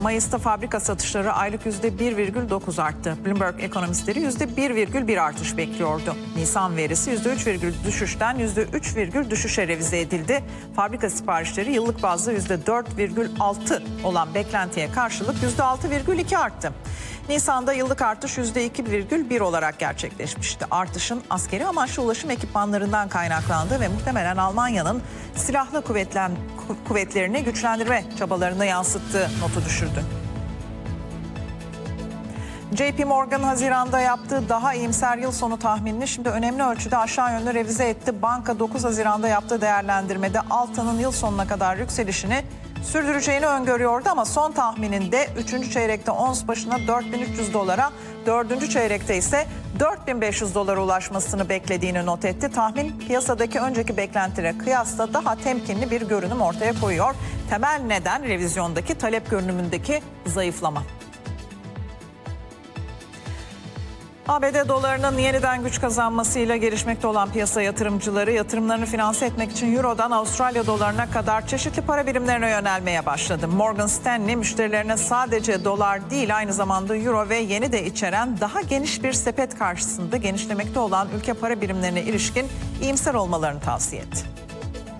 Mayıs'ta fabrika satışları aylık %1,9 arttı. Bloomberg ekonomistleri %1,1 artış bekliyordu. Nisan verisi %3 düşüşten %3 düşüşe revize edildi. Fabrika siparişleri yıllık bazda %4,6 olan beklentiye karşılık %6,2 arttı. Nisan'da yıllık artış %2,1 olarak gerçekleşmişti. Artışın askeri amaçlı ulaşım ekipmanlarından kaynaklandığı ve muhtemelen Almanya'nın silahlı kuvvetlerini güçlendirme çabalarını yansıttığı notu düşürdü. JP Morgan Haziran'da yaptığı daha iyimser yıl sonu tahminini şimdi önemli ölçüde aşağı yönlü revize etti. Banka 9 Haziran'da yaptığı değerlendirmede altının yıl sonuna kadar yükselişini sürdüreceğini öngörüyordu ama son tahmininde 3. çeyrekte ons başına $4.300, 4. çeyrekte ise $4.500 ulaşmasını beklediğini not etti. Tahmin piyasadaki önceki beklentilere kıyasla daha temkinli bir görünüm ortaya koyuyor. Temel neden revizyondaki talep görünümündeki zayıflama. ABD dolarının yeniden güç kazanmasıyla gelişmekte olan piyasa yatırımcıları yatırımlarını finanse etmek için Euro'dan Avustralya dolarına kadar çeşitli para birimlerine yönelmeye başladı. Morgan Stanley müşterilerine sadece dolar değil aynı zamanda Euro ve yeni de içeren daha geniş bir sepet karşısında genişlemekte olan ülke para birimlerine ilişkin iyimser olmalarını tavsiye etti.